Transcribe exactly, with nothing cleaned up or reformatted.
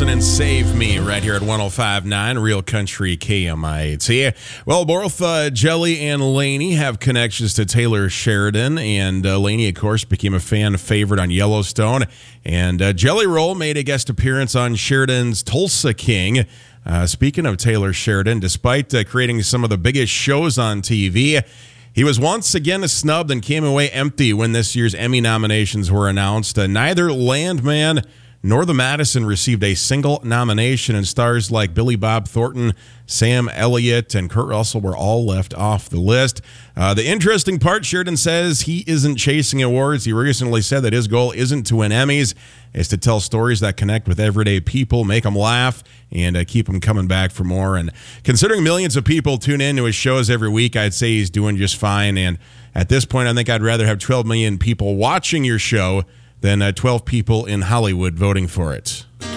Wilson and Save Me right here at one oh five point nine Real Country K M I A T. Well, both uh, Jelly and Laney have connections to Taylor Sheridan, and uh, Laney, of course, became a fan favorite on Yellowstone, and uh, Jelly Roll made a guest appearance on Sheridan's Tulsa King. Uh, speaking of Taylor Sheridan, despite uh, creating some of the biggest shows on T V, he was once again snubbed and came away empty when this year's Emmy nominations were announced. Uh, neither Landman nor The Madison received a single nomination, and stars like Billy Bob Thornton, Sam Elliott, and Kurt Russell were all left off the list. Uh, the interesting part, Sheridan says he isn't chasing awards. He recently said that his goal isn't to win Emmys, it's to tell stories that connect with everyday people, make them laugh, and uh, keep them coming back for more. And considering millions of people tune in to his shows every week, I'd say he's doing just fine. And at this point, I think I'd rather have twelve million people watching your show than uh, twelve people in Hollywood voting for it.